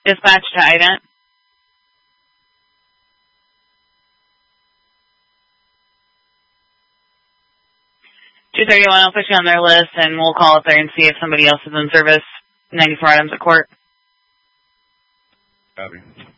Dispatch to ident. 231, I'll put you on their list, and we'll call up there and see if somebody else is in service. 94 items at court. Copy.